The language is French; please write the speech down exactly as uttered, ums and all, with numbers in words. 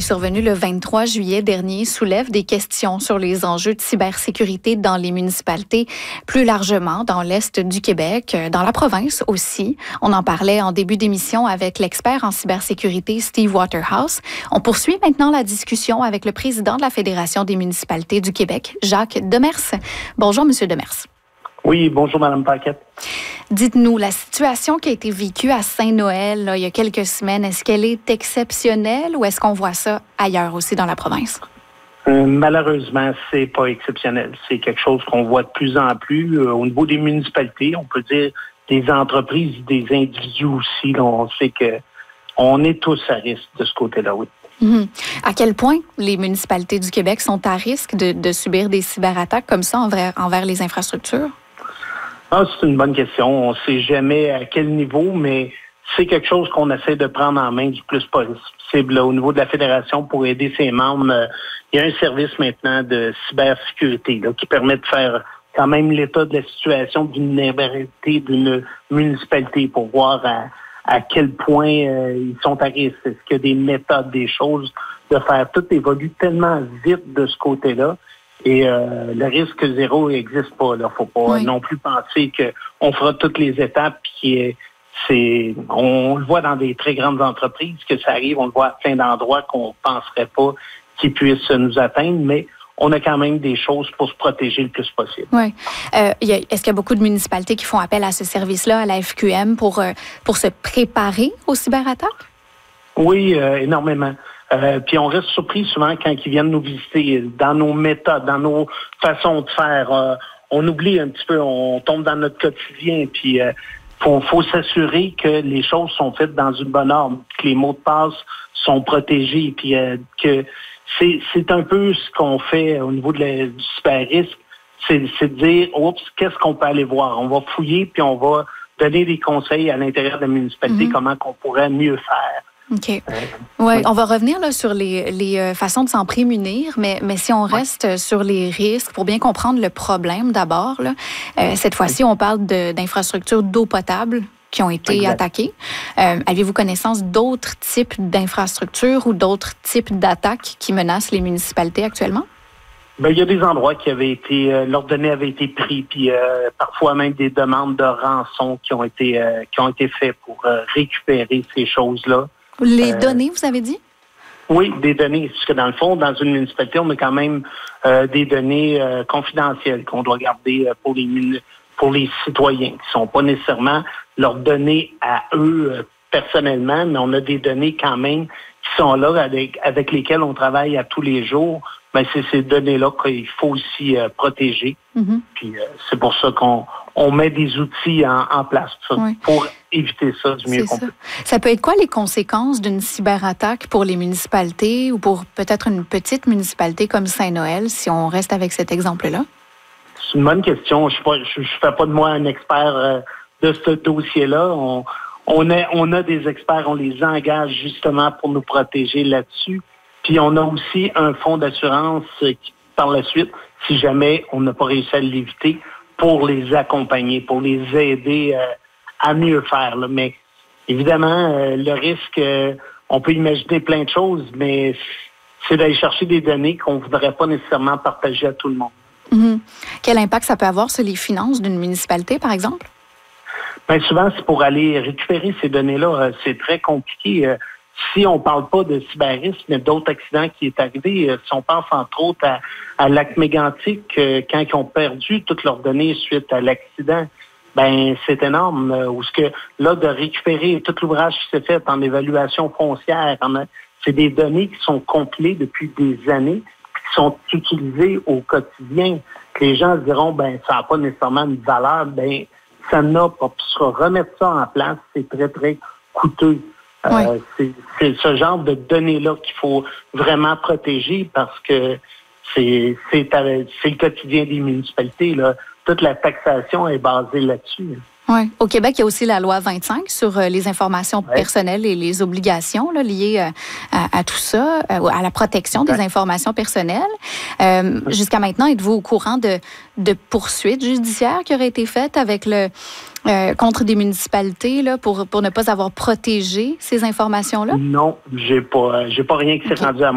survenu le vingt-trois juillet dernier soulève des questions sur les enjeux de cybersécurité dans les municipalités, plus largement dans l'Est du Québec, dans la province aussi. On en parlait en début d'émission avec l'expert en cybersécurité Steve Waterhouse. On poursuit maintenant la discussion avec le président de la Fédération des municipalités du Québec, Jacques Demers. Bonjour, Monsieur Demers. Oui, bonjour, Mme Paquette. Dites-nous, la situation qui a été vécue à Saint-Noël là, il y a quelques semaines, est-ce qu'elle est exceptionnelle ou est-ce qu'on voit ça ailleurs aussi dans la province? Euh, malheureusement, c'est pas exceptionnel. C'est quelque chose qu'on voit de plus en plus euh, au niveau des municipalités. On peut dire des entreprises, des individus aussi. Là, on sait que on est tous à risque de ce côté-là, oui. Mmh. À quel point les municipalités du Québec sont à risque de, de subir des cyberattaques comme ça envers, envers les infrastructures? Ah, c'est une bonne question. On ne sait jamais à quel niveau, mais c'est quelque chose qu'on essaie de prendre en main du plus possible. Là, au niveau de la Fédération, pour aider ses membres, euh, il y a un service maintenant de cybersécurité là, qui permet de faire quand même l'état de la situation d'une vulnérabilité d'une municipalité pour voir à, à quel point euh, ils sont à risque. Est-ce qu'il y a des méthodes, des choses, de faire tout évoluer tellement vite de ce côté-là. Et euh, le risque zéro n'existe pas. Il ne faut pas oui. non plus penser qu'on fera toutes les étapes. Puis c'est, on le voit dans des très grandes entreprises que ça arrive. On le voit à plein d'endroits qu'on ne penserait pas qu'ils puissent nous atteindre. Mais on a quand même des choses pour se protéger le plus possible. Oui. Euh, y a, est-ce qu'il y a beaucoup de municipalités qui font appel à ce service-là, à la F Q M, pour, euh, pour se préparer aux cyberattaques? Oui, euh, énormément. Euh, puis on reste surpris souvent quand ils viennent nous visiter dans nos méthodes, dans nos façons de faire. Euh, on oublie un petit peu, on tombe dans notre quotidien. Puis euh, faut, faut s'assurer que les choses sont faites dans une bonne ordre, que les mots de passe sont protégés, puis euh, que c'est, c'est un peu ce qu'on fait au niveau de la, du cyber-risque, c'est, c'est de dire, oups, qu'est-ce qu'on peut aller voir? On va fouiller, puis on va donner des conseils à l'intérieur de la municipalité, mm-hmm. comment qu'on pourrait mieux faire. OK. Ouais, oui. On va revenir là, sur les, les euh, façons de s'en prémunir, mais, mais si on reste ouais. sur les risques, pour bien comprendre le problème d'abord, là, euh, cette fois-ci, on parle de, d'infrastructures d'eau potable qui ont été exact. attaquées. Euh, avez-vous connaissance d'autres types d'infrastructures ou d'autres types d'attaques qui menacent les municipalités actuellement? Bien, il y a des endroits qui avaient été, euh, leurs données avaient été prises, puis euh, parfois même des demandes de rançon qui ont été, euh, qui ont été faites pour euh, récupérer ces choses-là. Les euh, données, vous avez dit? Oui, des données. Parce que dans le fond, dans une municipalité, on a quand même euh, des données euh, confidentielles qu'on doit garder euh, pour les pour les citoyens, qui ne sont pas nécessairement leurs données à eux euh, personnellement, mais on a des données quand même qui sont là, avec, avec lesquelles on travaille à tous les jours. Ben, c'est ces données-là qu'il faut aussi euh, protéger. Mm-hmm. Puis euh, c'est pour ça qu'on on met des outils en, en place ça, oui. pour éviter ça du mieux c'est qu'on ça. peut. Ça peut être quoi les conséquences d'une cyberattaque pour les municipalités ou pour peut-être une petite municipalité comme Saint-Noël, si on reste avec cet exemple-là? C'est une bonne question. Je ne fais pas de moi un expert euh, de ce dossier-là. On, on, a, on a des experts, on les engage justement pour nous protéger là-dessus. Puis on a aussi un fonds d'assurance qui, par la suite, si jamais on n'a pas réussi à l'éviter, pour les accompagner, pour les aider euh, à mieux faire. Là. Mais évidemment, euh, le risque, euh, on peut imaginer plein de choses, mais c'est d'aller chercher des données qu'on ne voudrait pas nécessairement partager à tout le monde. Mm-hmm. Quel impact ça peut avoir sur les finances d'une municipalité, par exemple? Bien, souvent, c'est pour aller récupérer ces données-là. Euh, c'est très compliqué. Euh, Si on ne parle pas de cyberrisque, mais d'autres accidents qui est arrivé, si on pense entre autres à, à Lac-Mégantic, euh, quand ils ont perdu toutes leurs données suite à l'accident, ben c'est énorme. Euh, où ce que là, de récupérer tout l'ouvrage qui s'est fait en évaluation foncière, en, c'est des données qui sont compilées depuis des années, qui sont utilisées au quotidien. Que les gens se diront, ben ça n'a pas nécessairement une valeur, ben ça n'a pas. Puis remettre ça en place, c'est très, très coûteux. Oui. Euh, c'est, c'est ce genre de données-là qu'il faut vraiment protéger parce que c'est, c'est, c'est le quotidien des municipalités. Là. Toute la taxation est basée là-dessus. Oui. Au Québec, il y a aussi la loi vingt-cinq sur les informations ouais. personnelles et les obligations là, liées à, à, à tout ça, à la protection des informations personnelles. Euh, jusqu'à maintenant, êtes-vous au courant de, de poursuites judiciaires qui auraient été faites avec le, euh, contre des municipalités là, pour, pour ne pas avoir protégé ces informations-là? Non, j'ai pas, j'ai pas rien qui s'est okay. rendu à moi.